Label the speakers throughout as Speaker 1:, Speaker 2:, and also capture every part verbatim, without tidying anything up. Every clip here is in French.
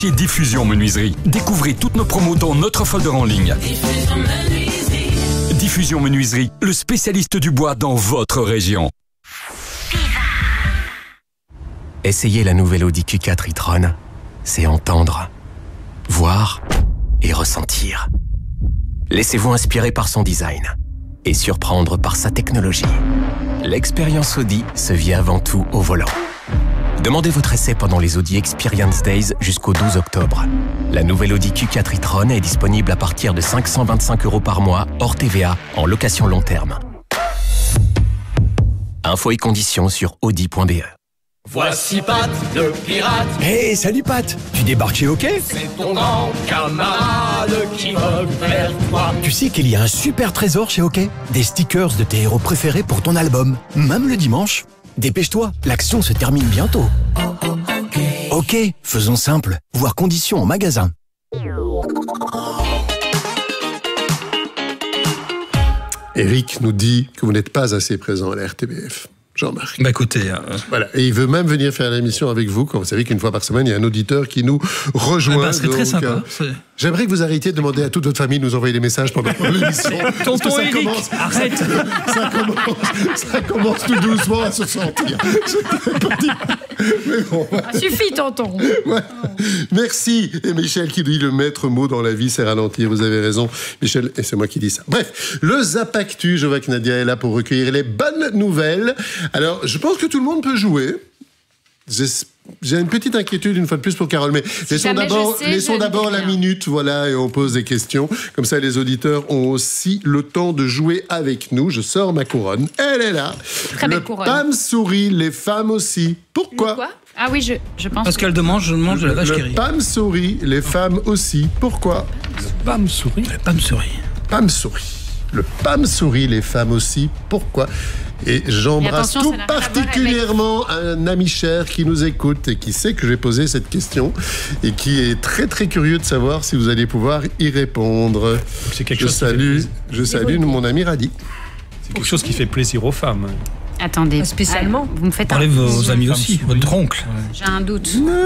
Speaker 1: Chez Diffusion Menuiserie, découvrez toutes nos promos dans notre folder en ligne. Diffusion Menuiserie. Diffusion Menuiserie, le spécialiste du bois dans votre région.
Speaker 2: Essayez la nouvelle Audi Q quatre e-tron, c'est entendre, voir et ressentir. Laissez-vous inspirer par son design et surprendre par sa technologie. L'expérience Audi se vit avant tout au volant. Demandez votre essai pendant les Audi Experience Days jusqu'au douze octobre. La nouvelle Audi Q quatre e-tron est disponible à partir de cinq cent vingt-cinq euros par mois, hors T V A, en location long terme. Infos et conditions sur audi point b e.
Speaker 3: Voici Pat, le pirate.
Speaker 4: Hey, salut Pat. Tu débarques chez OK?
Speaker 3: C'est ton grand camarade qui vogue vers toi.
Speaker 4: Tu sais qu'il y a un super trésor chez OK? Des stickers de tes héros préférés pour ton album, même le dimanche. Dépêche-toi, l'action se termine bientôt. OK, faisons simple. Voir conditions en magasin.
Speaker 5: Eric nous dit que vous n'êtes pas assez présent à la R T B F. Jean-Marc.
Speaker 6: Bah écoutez... Euh...
Speaker 5: Voilà, et il veut même venir faire l'émission avec vous, quand vous savez qu'une fois par semaine, il y a un auditeur qui nous rejoint.
Speaker 6: Ah bah, ce serait très sympa.
Speaker 5: Euh, j'aimerais que vous arrêtiez de demander à toute votre famille de nous envoyer des messages pendant l'émission.
Speaker 6: Tonton Eric,
Speaker 5: commence,
Speaker 6: arrête
Speaker 5: ça, ça, commence, ça commence tout doucement à se sentir.
Speaker 7: Mais bon, ouais. Suffit, tonton.
Speaker 5: Ouais. Merci. Et Michel qui dit le maître mot dans la vie, c'est ralentir. Vous avez raison, Michel, et c'est moi qui dis ça. Bref, le Zapactu, je vois que Nadia est là pour recueillir les bonnes nouvelles. Alors, je pense que tout le monde peut jouer. J'ai une petite inquiétude une fois de plus pour Carole, mais si laissons d'abord, sais, laissons d'abord la minute, voilà, et on pose des questions. Comme ça, les auditeurs ont aussi le temps de jouer avec nous. Je sors ma couronne, elle est là.
Speaker 7: Très
Speaker 5: le
Speaker 7: belle couronne.
Speaker 5: P A M sourit, les femmes aussi. Pourquoi?
Speaker 7: Le quoi? Ah oui, je, je pense.
Speaker 6: Parce qu'elle demande, je mange de la vache qui rit.
Speaker 5: Le P A M sourit, les femmes aussi. Pourquoi?
Speaker 6: Le P A M sourit. Le P A M sourit.
Speaker 5: P A M sourit. Le P A M sourit, les femmes aussi. Pourquoi? Et j'embrasse tout particulièrement un ami cher qui nous écoute et qui sait que j'ai posé cette question et qui est très très curieux de savoir si vous allez pouvoir y répondre.
Speaker 8: C'est quelque
Speaker 5: je
Speaker 8: chose
Speaker 5: salue,
Speaker 8: qui fait...
Speaker 5: je salue mon ami Radi.
Speaker 8: C'est quelque chose qui fait plaisir aux femmes.
Speaker 7: Attendez,
Speaker 9: spécialement.
Speaker 7: Vous me faites
Speaker 6: Parlez
Speaker 7: un...
Speaker 6: vos amis aussi, votre oncle.
Speaker 7: J'ai un doute.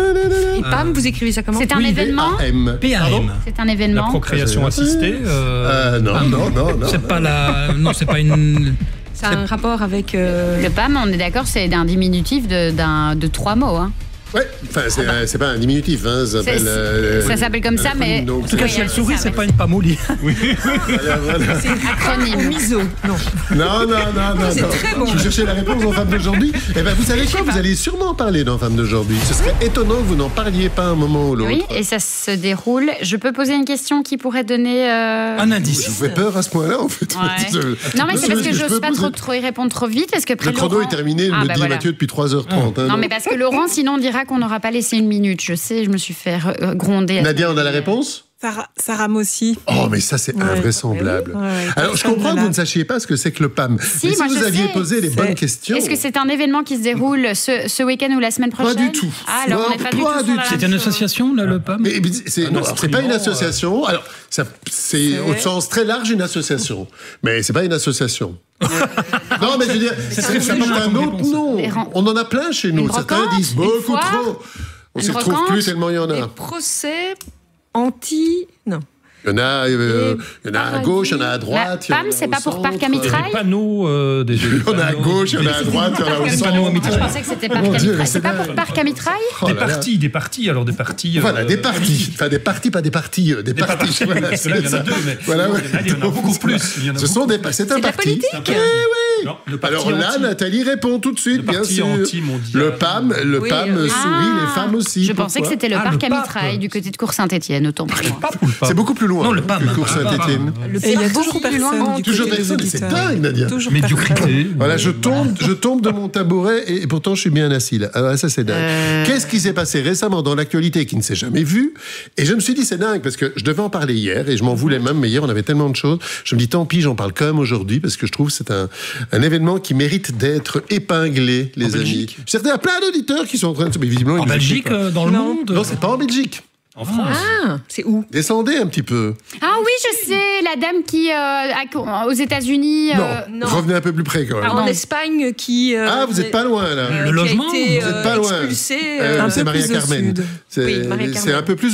Speaker 9: Et P A M, vous écrivez ça comment?
Speaker 7: C'est un
Speaker 5: oui,
Speaker 7: événement.
Speaker 6: P A M.
Speaker 7: C'est un événement.
Speaker 8: La procréation assistée.
Speaker 5: Euh... Euh, non, non, non, non.
Speaker 6: C'est pas la. Non, c'est pas une.
Speaker 9: Ça a un rapport avec... Euh...
Speaker 7: Le P A M, on est d'accord, c'est un diminutif de, d'un, de trois mots. Hein.
Speaker 5: Ouais, enfin, c'est, ah bah. c'est pas un diminutif, hein, ça s'appelle...
Speaker 7: Euh, ça s'appelle comme ça, mais...
Speaker 6: Donc, en tout cas, si elle sourit, c'est pas une pamolie.
Speaker 5: Oui. Voilà, voilà.
Speaker 7: C'est un acronyme.
Speaker 9: Miso. Non.
Speaker 5: Non, non, non, non.
Speaker 9: C'est
Speaker 5: non.
Speaker 9: très bon.
Speaker 5: Vous cherchez la réponse dans Femmes d'aujourd'hui? Eh bien, vous savez quoi? Vous allez sûrement en parler dans Femmes d'aujourd'hui. Ce serait étonnant que vous n'en parliez pas un moment ou l'autre.
Speaker 7: Oui, et ça se déroule. Je peux poser une question qui pourrait donner... Euh...
Speaker 6: Un indice.
Speaker 5: Je vous fais peur à ce point-là, en fait.
Speaker 7: Ouais. Non, mais c'est parce que je n'ose pas trop, trop y répondre trop vite. Parce que
Speaker 5: le chrono
Speaker 7: Laurent...
Speaker 5: est terminé,
Speaker 7: ah,
Speaker 5: me
Speaker 7: bah
Speaker 5: dit
Speaker 7: voilà.
Speaker 5: Mathieu depuis trois heures trente.
Speaker 7: Mmh.
Speaker 5: Hein,
Speaker 7: non,
Speaker 5: donc.
Speaker 7: mais parce que Laurent, sinon, dira qu'on n'aura pas laissé une minute. Je sais, je me suis fait gronder.
Speaker 5: Nadia, on a la réponse?
Speaker 9: Sarah, Sarah Mossi.
Speaker 5: Oh, mais ça, c'est ouais. invraisemblable. Ouais, ouais,
Speaker 9: Alors,
Speaker 5: je comprends que vous ne sachiez pas ce que c'est que le P A M.
Speaker 7: Si,
Speaker 5: mais
Speaker 7: moi,
Speaker 5: si vous
Speaker 7: je
Speaker 5: aviez
Speaker 7: sais.
Speaker 5: posé les
Speaker 7: c'est...
Speaker 5: bonnes questions...
Speaker 7: Est-ce que c'est un événement qui se déroule ce, ce week-end ou la semaine prochaine?
Speaker 5: Pas du tout.
Speaker 7: Ah, alors
Speaker 5: non,
Speaker 7: on n'est pas,
Speaker 5: pas
Speaker 7: du tout.
Speaker 5: tout.
Speaker 6: C'est une association, là, le P A M?
Speaker 5: mais, mais c'est,
Speaker 6: ah,
Speaker 5: non, c'est pas une association.
Speaker 6: Euh...
Speaker 5: Alors, ça, c'est, c'est au sens très large une association. Mais c'est pas une association. Non, mais je veux dire, c'est, c'est, ça porte un autre nom. On en a plein chez nous. Certains disent beaucoup trop. On ne s'y retrouve plus tellement il y en a.
Speaker 9: Des procès anti... Non.
Speaker 5: Il y en a, euh, il y en a à gauche, il y en a à droite.
Speaker 7: La P A M, c'est pas pour parc à mitraille?
Speaker 8: Il y a des panneaux. Euh, des
Speaker 5: il y en a à gauche, il y en a à droite, il y en a au centre.
Speaker 7: Je pensais que c'était parc à mitraille. C'est pas pour parc à mitraille?
Speaker 8: Des partis, des partis, alors des partis.
Speaker 5: Voilà, des partis. Enfin, des partis, pas des partis. Des partis.
Speaker 8: Parce que là, il y en a deux, mais il y en a beaucoup plus.
Speaker 5: Ce sont des partis. C'est un parti.
Speaker 9: C'est
Speaker 5: oui, oui. Non, le parti alors là, anti. Nathalie répond tout de suite,
Speaker 8: le
Speaker 5: bien sûr. Le P A M, le oui, P A M oui. sourit, ah, les femmes aussi.
Speaker 7: Je pensais que c'était le parc à mitraille du côté de Cour-Saint-Étienne, autant pour moi.
Speaker 5: C'est beaucoup plus loin.
Speaker 6: Non, le P A M.
Speaker 5: Cour-Saint-Étienne.
Speaker 9: Il y a toujours personne.
Speaker 5: Toujours personne. C'est dingue, Nadia.
Speaker 8: Médiocrité.
Speaker 5: Voilà, je tombe, je tombe de mon tabouret et pourtant je suis bien assis là. Ah, ça c'est dingue. Qu'est-ce qui s'est passé récemment dans l'actualité qui ne s'est jamais vu? Et je me suis dit c'est dingue parce que je devais en parler hier et je m'en voulais même, mais hier on avait tellement de choses. Je me dis tant pis, j'en parle quand même aujourd'hui parce que je trouve que c'est un, un événement qui mérite d'être épinglé, les
Speaker 6: en
Speaker 5: amis.
Speaker 6: Belgique.
Speaker 5: Certains, il y a plein d'auditeurs qui sont en train de se... Mais visiblement,
Speaker 6: en Belgique, euh, dans le
Speaker 5: non.
Speaker 6: monde
Speaker 5: Non, c'est pas en Belgique.
Speaker 8: En France.
Speaker 9: Ah, c'est où?
Speaker 5: Descendez un petit peu.
Speaker 7: Ah oui, je sais, la la dame qui, euh, a- aux États-Unis. euh,
Speaker 5: Non, revenez un peu plus près quand même.
Speaker 9: En Espagne, qui. euh,
Speaker 5: Ah, vous n'êtes pas loin là.
Speaker 9: euh,
Speaker 6: Le
Speaker 9: qui a
Speaker 6: logement,
Speaker 9: été,
Speaker 5: Vous n'êtes
Speaker 9: euh,
Speaker 5: pas loin.
Speaker 9: expulsé,
Speaker 5: Euh,
Speaker 9: euh, un
Speaker 5: c'est
Speaker 9: peu
Speaker 5: Maria
Speaker 9: plus au
Speaker 5: Carmen.
Speaker 9: sud.
Speaker 5: C'est
Speaker 9: Oui, Maria
Speaker 5: c'est
Speaker 9: Carmen.
Speaker 5: un peu plus